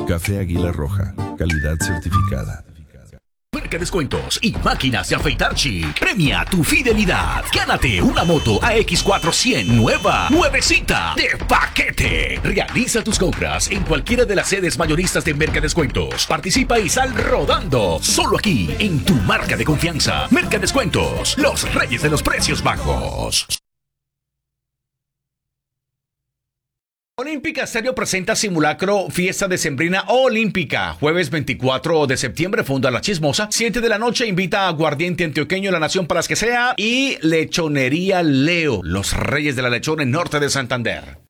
Café Águila Roja, calidad certificada. Marca Descuentos y Máquinas de Afeitar Chic. Premia tu fidelidad. Gánate una moto AX400 nueva, nuevecita, de paquete. Realiza tus compras en cualquiera de las sedes mayoristas de Merca Descuentos. Participa y sal rodando. Solo aquí, en tu marca de confianza. Merca Descuentos, los reyes de los precios bajos. Olímpica Stereo presenta Simulacro Fiesta Decembrina Olímpica. Jueves 24 de septiembre, Fonda La Chismosa. 7 de la noche, invita a Aguardiente Antioqueño, La Nación para las que sea. Y Lechonería Leo, los reyes de la lechón en norte de Santander.